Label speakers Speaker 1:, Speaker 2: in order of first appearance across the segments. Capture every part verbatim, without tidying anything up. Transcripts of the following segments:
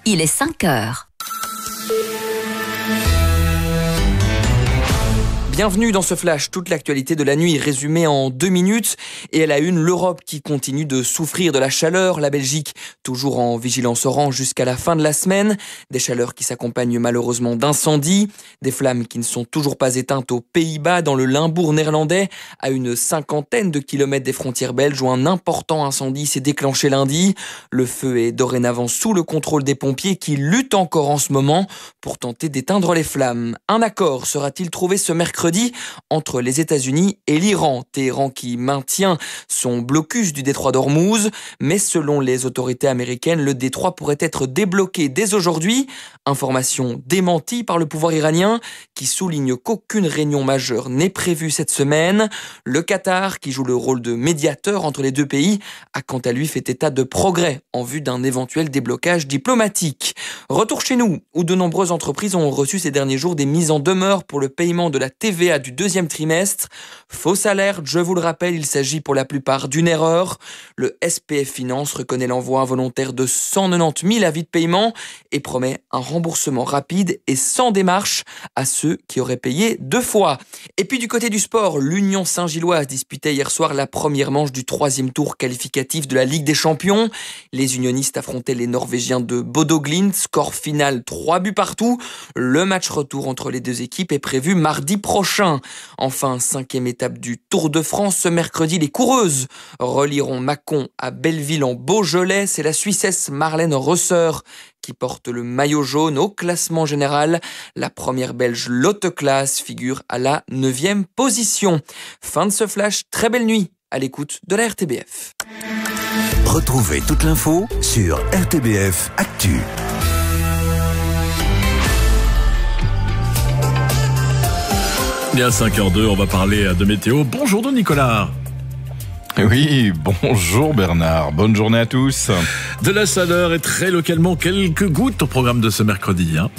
Speaker 1: il est cinq heures.
Speaker 2: Bienvenue dans ce flash, toute l'actualité de la nuit résumée en deux minutes. Et à la une, l'Europe qui continue de souffrir de la chaleur. La Belgique, toujours en vigilance orange jusqu'à la fin de la semaine. Des chaleurs qui s'accompagnent malheureusement d'incendies. Des flammes qui ne sont toujours pas éteintes aux Pays-Bas, dans le Limbourg néerlandais. À une cinquantaine de kilomètres des frontières belges, où un important incendie s'est déclenché lundi. Le feu est dorénavant sous le contrôle des pompiers qui luttent encore en ce moment pour tenter d'éteindre les flammes. Un accord sera-t-il trouvé ce mercredi entre les États-Unis et l'Iran. Téhéran qui maintient son blocus du détroit d'Ormuz, mais selon les autorités américaines, le détroit pourrait être débloqué dès aujourd'hui. Information démentie par le pouvoir iranien qui souligne qu'aucune réunion majeure n'est prévue cette semaine. Le Qatar, qui joue le rôle de médiateur entre les deux pays, a quant à lui fait état de progrès en vue d'un éventuel déblocage diplomatique. Retour chez nous, où de nombreuses entreprises ont reçu ces derniers jours des mises en demeure pour le paiement de la T V A du deuxième trimestre. Fausse alerte, je vous le rappelle, il s'agit pour la plupart d'une erreur. Le S P F Finance reconnaît l'envoi involontaire de cent quatre-vingt-dix mille avis de paiement et promet un remboursement rapide et sans démarche à ceux qui auraient payé deux fois. Et puis du côté du sport, l'Union Saint-Gilloise disputait hier soir la première manche du troisième tour qualificatif de la Ligue des Champions. Les unionistes affrontaient les Norvégiens de Bodo Glimt, score final trois buts partout. Le match retour entre les deux équipes est prévu mardi prochain. Enfin, cinquième étape du Tour de France. Ce mercredi, les coureuses relieront Mâcon à Belleville en Beaujolais. C'est la Suissesse Marlène Rösser qui porte le maillot jaune au classement général. La première belge Lotte Klaas figure à la neuvième position. Fin de ce flash, très belle nuit à l'écoute de la R T B F.
Speaker 3: Retrouvez toute l'info sur R T B F Actu.
Speaker 4: Et à cinq heures deux, on va parler de météo. Bonjour de Nicolas.
Speaker 5: Oui, bonjour Bernard, bonne journée à tous.
Speaker 4: De la chaleur et très localement quelques gouttes au programme de ce mercredi. Hein.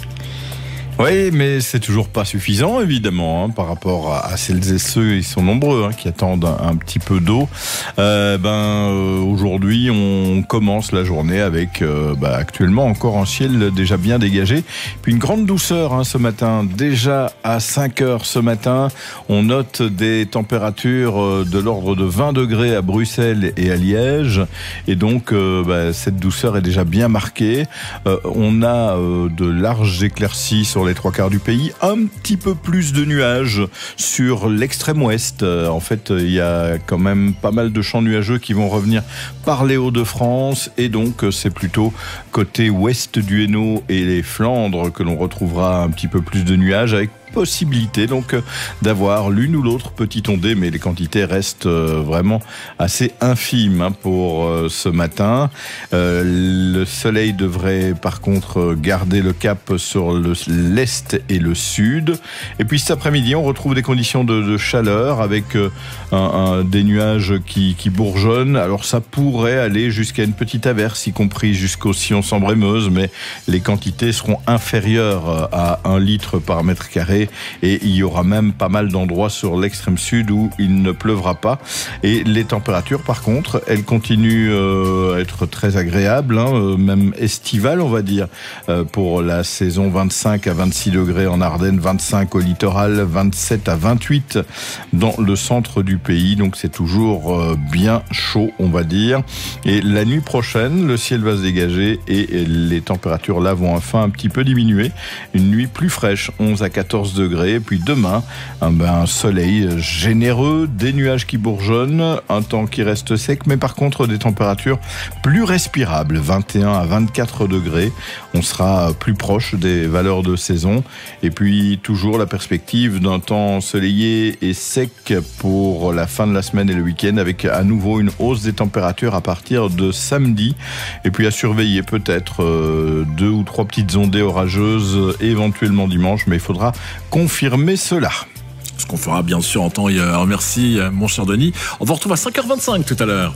Speaker 5: Oui, mais c'est toujours pas suffisant, évidemment, hein, par rapport à, à celles et ceux, ils sont nombreux, hein, qui attendent un, un petit peu d'eau. Euh, ben, euh, aujourd'hui, on commence la journée avec, euh, bah, actuellement, encore un ciel déjà bien dégagé. Puis une grande douceur, hein, ce matin. Déjà à cinq heures ce matin, on note des températures euh, de l'ordre de vingt degrés à Bruxelles et à Liège. Et donc, euh, bah, cette douceur est déjà bien marquée. Euh, on a euh, de larges éclaircies sur les trois quarts du pays, un petit peu plus de nuages sur l'extrême ouest. Euh, en fait, il y a quand même pas mal de champs nuageux qui vont revenir par les Hauts-de-France et donc c'est plutôt côté ouest du Hainaut et les Flandres que l'on retrouvera un petit peu plus de nuages avec possibilité donc d'avoir l'une ou l'autre petite ondée, mais les quantités restent vraiment assez infimes hein, pour euh, ce matin. Euh, le soleil devrait par contre garder le cap sur le, l'est et le sud. Et puis cet après-midi, on retrouve des conditions de, de chaleur avec euh, un, un, des nuages qui, qui bourgeonnent. Alors ça pourrait aller jusqu'à une petite averse, y compris jusqu'au Sion-Sambre-et-Meuse, mais les quantités seront inférieures à un litre par mètre carré. Et il y aura même pas mal d'endroits sur l'extrême sud où il ne pleuvra pas. Et les températures, par contre, elles continuent euh, à être très agréables, hein, même estivales, on va dire, euh, pour la saison vingt-cinq à vingt-six degrés en Ardennes, vingt-cinq au littoral, vingt-sept à vingt-huit dans le centre du pays. Donc c'est toujours euh, bien chaud, on va dire. Et la nuit prochaine, le ciel va se dégager et les températures là vont enfin un petit peu diminuer. Une nuit plus fraîche, onze à quatorze degrés. Et puis demain, un, ben, un soleil généreux, des nuages qui bourgeonnent, un temps qui reste sec, mais par contre des températures plus respirables, vingt et un à vingt-quatre degrés. On sera plus proche des valeurs de saison. Et puis toujours la perspective d'un temps ensoleillé et sec pour la fin de la semaine et le week-end, avec à nouveau une hausse des températures à partir de samedi. Et puis à surveiller peut-être euh, deux ou trois petites ondées orageuses éventuellement dimanche, mais il faudra confirmer cela.
Speaker 4: Ce qu'on fera bien sûr en temps et heure. Merci mon cher Denis. On vous retrouve à cinq heures vingt-cinq tout à l'heure.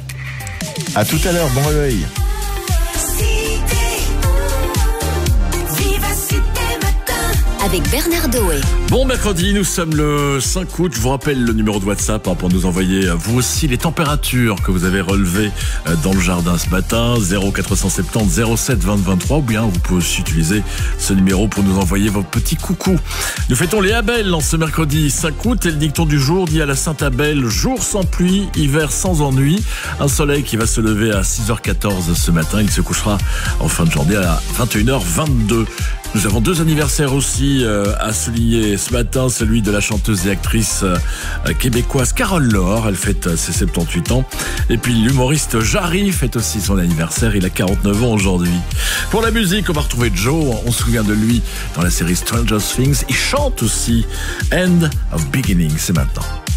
Speaker 5: À tout à l'heure, bon réveil.
Speaker 1: avec Bernard Doé.
Speaker 4: Bon mercredi, nous sommes le cinq août. Je vous rappelle le numéro de WhatsApp hein, pour nous envoyer vous aussi les températures que vous avez relevées dans le jardin ce matin. zéro quatre cent soixante-dix zéro sept vingt vingt-trois ou bien vous pouvez aussi utiliser ce numéro pour nous envoyer vos petits coucous. Nous fêtons les Abel en ce mercredi cinq août et le dicton du jour dit à la Sainte Abel: jour sans pluie, hiver sans ennui. Un soleil qui va se lever à six heures quatorze ce matin. Il se couchera en fin de journée à vingt et une heures vingt-deux. Nous avons deux anniversaires aussi euh, à souligner ce matin, celui de la chanteuse et actrice euh, québécoise Carole Laure, elle fête euh, ses soixante-dix-huit ans, et puis l'humoriste Jarry fête aussi son anniversaire, il a quarante-neuf ans aujourd'hui. Pour la musique, on va retrouver Joe, on se souvient de lui dans la série Stranger Things, il chante aussi End of Beginning, c'est maintenant.